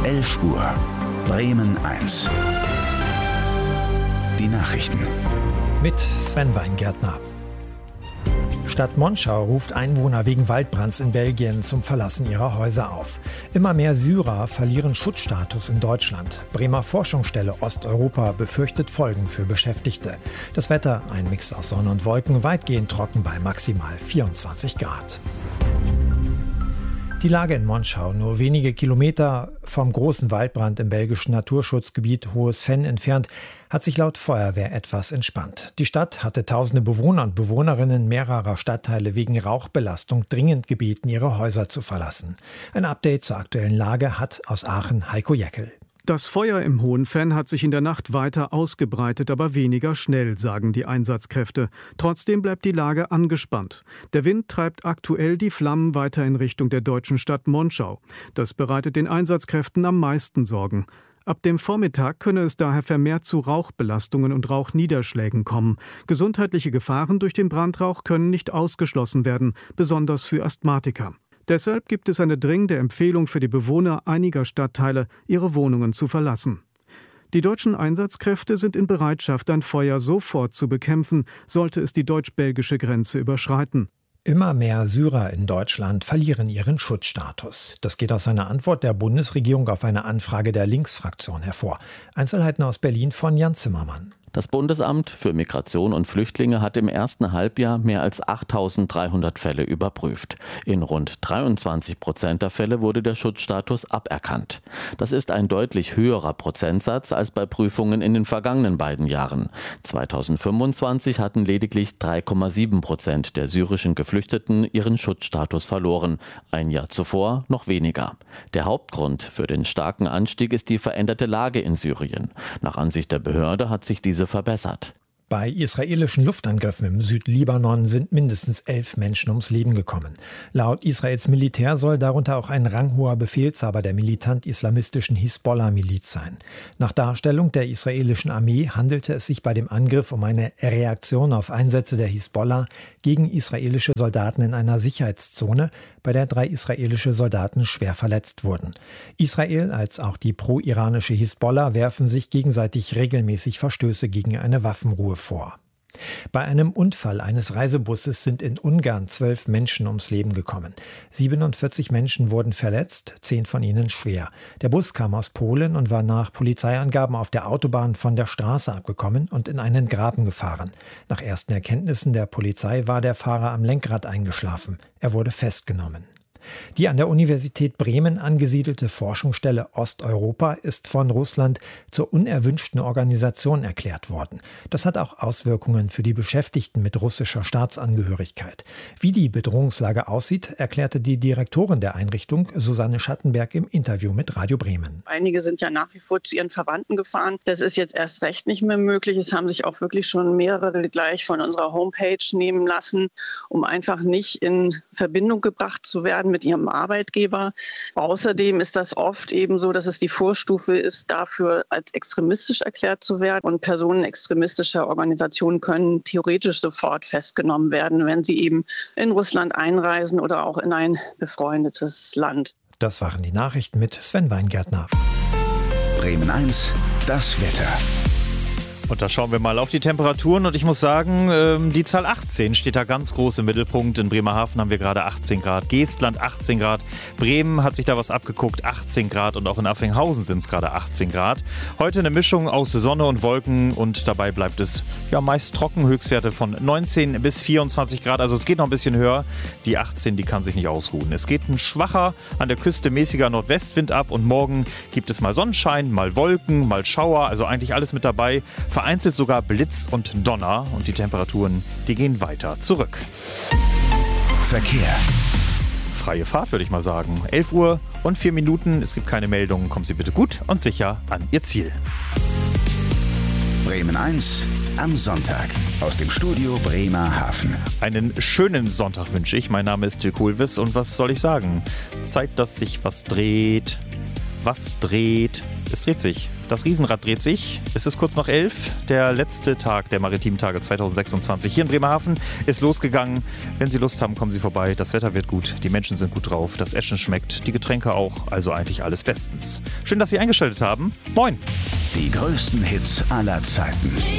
11 Uhr. Bremen 1. Die Nachrichten. Mit Sven Weingärtner. Stadt Monschau ruft Einwohner wegen Waldbrands in Belgien zum Verlassen ihrer Häuser auf. Immer mehr Syrer verlieren Schutzstatus in Deutschland. Bremer Forschungsstelle Osteuropa befürchtet Folgen für Beschäftigte. Das Wetter, ein Mix aus Sonne und Wolken, weitgehend trocken bei maximal 24 Grad. Die Lage in Monschau, nur wenige Kilometer vom großen Waldbrand im belgischen Naturschutzgebiet Hohes Venn entfernt, hat sich laut Feuerwehr etwas entspannt. Die Stadt hatte tausende Bewohner und Bewohnerinnen mehrerer Stadtteile wegen Rauchbelastung dringend gebeten, ihre Häuser zu verlassen. Ein Update zur aktuellen Lage hat aus Aachen Heiko Jeckel. Das Feuer im Hohen Venn hat sich in der Nacht weiter ausgebreitet, aber weniger schnell, sagen die Einsatzkräfte. Trotzdem bleibt die Lage angespannt. Der Wind treibt aktuell die Flammen weiter in Richtung der deutschen Stadt Monschau. Das bereitet den Einsatzkräften am meisten Sorgen. Ab dem Vormittag könne es daher vermehrt zu Rauchbelastungen und Rauchniederschlägen kommen. Gesundheitliche Gefahren durch den Brandrauch können nicht ausgeschlossen werden, besonders für Asthmatiker. Deshalb gibt es eine dringende Empfehlung für die Bewohner einiger Stadtteile, ihre Wohnungen zu verlassen. Die deutschen Einsatzkräfte sind in Bereitschaft, ein Feuer sofort zu bekämpfen, sollte es die deutsch-belgische Grenze überschreiten. Immer mehr Syrer in Deutschland verlieren ihren Schutzstatus. Das geht aus einer Antwort der Bundesregierung auf eine Anfrage der Linksfraktion hervor. Einzelheiten aus Berlin von Jan Zimmermann. Das Bundesamt für Migration und Flüchtlinge hat im ersten Halbjahr mehr als 8.300 Fälle überprüft. In rund 23% der Fälle wurde der Schutzstatus aberkannt. Das ist ein deutlich höherer Prozentsatz als bei Prüfungen in den vergangenen beiden Jahren. 2025 hatten lediglich 3,7% der syrischen Geflüchteten ihren Schutzstatus verloren. Ein Jahr zuvor noch weniger. Der Hauptgrund für den starken Anstieg ist die veränderte Lage in Syrien. Nach Ansicht der Behörde hat sich diese verbessert. Bei israelischen Luftangriffen im Südlibanon sind mindestens 11 Menschen ums Leben gekommen. Laut Israels Militär soll darunter auch ein ranghoher Befehlshaber der militant-islamistischen Hisbollah-Miliz sein. Nach Darstellung der israelischen Armee handelte es sich bei dem Angriff um eine Reaktion auf Einsätze der Hisbollah gegen israelische Soldaten in einer Sicherheitszone, bei der 3 israelische Soldaten schwer verletzt wurden. Israel als auch die pro-iranische Hisbollah werfen sich gegenseitig regelmäßig Verstöße gegen eine Waffenruhe vor. Bei einem Unfall eines Reisebusses sind in Ungarn 12 Menschen ums Leben gekommen. 47 Menschen wurden verletzt, 10 von ihnen schwer. Der Bus kam aus Polen und war nach Polizeiangaben auf der Autobahn von der Straße abgekommen und in einen Graben gefahren. Nach ersten Erkenntnissen der Polizei war der Fahrer am Lenkrad eingeschlafen. Er wurde festgenommen. Die an der Universität Bremen angesiedelte Forschungsstelle Osteuropa ist von Russland zur unerwünschten Organisation erklärt worden. Das hat auch Auswirkungen für die Beschäftigten mit russischer Staatsangehörigkeit. Wie die Bedrohungslage aussieht, erklärte die Direktorin der Einrichtung, Susanne Schattenberg, im Interview mit Radio Bremen. Einige sind ja nach wie vor zu ihren Verwandten gefahren. Das ist jetzt erst recht nicht mehr möglich. Es haben sich auch wirklich schon mehrere gleich von unserer Homepage nehmen lassen, um einfach nicht in Verbindung gebracht zu werden mit ihrem Arbeitgeber. Außerdem ist das oft eben so, dass es die Vorstufe ist, dafür als extremistisch erklärt zu werden. Und Personen extremistischer Organisationen können theoretisch sofort festgenommen werden, wenn sie eben in Russland einreisen oder auch in ein befreundetes Land. Das waren die Nachrichten mit Sven Weingärtner. Bremen 1, das Wetter. Und da schauen wir mal auf die Temperaturen und ich muss sagen, die Zahl 18 steht da ganz groß im Mittelpunkt. In Bremerhaven haben wir gerade 18 Grad, Geestland 18 Grad, Bremen hat sich da was abgeguckt, 18 Grad und auch in Affenhausen sind es gerade 18 Grad. Heute eine Mischung aus Sonne und Wolken und dabei bleibt es ja meist trocken, Höchstwerte von 19 bis 24 Grad, also es geht noch ein bisschen höher. Die 18, die kann sich nicht ausruhen. Es geht ein schwacher, an der Küste mäßiger Nordwestwind ab und morgen gibt es mal Sonnenschein, mal Wolken, mal Schauer, also eigentlich alles mit dabei. Vereinzelt sogar Blitz und Donner und die Temperaturen, die gehen weiter zurück. Verkehr. Freie Fahrt, würde ich mal sagen. 11 Uhr und 4 Minuten, es gibt keine Meldungen. Kommen Sie bitte gut und sicher an Ihr Ziel. Bremen 1 am Sonntag aus dem Studio Bremerhaven. Einen schönen Sonntag wünsche ich. Mein Name ist Till Kohlwiss und was soll ich sagen? Zeit, dass sich was dreht. Was dreht? Es dreht sich. Das Riesenrad dreht sich. Es ist kurz nach 11. Der letzte Tag der Maritimen Tage 2026 hier in Bremerhaven ist losgegangen. Wenn Sie Lust haben, kommen Sie vorbei. Das Wetter wird gut, die Menschen sind gut drauf, das Essen schmeckt, die Getränke auch. Also eigentlich alles bestens. Schön, dass Sie eingeschaltet haben. Moin! Die größten Hits aller Zeiten.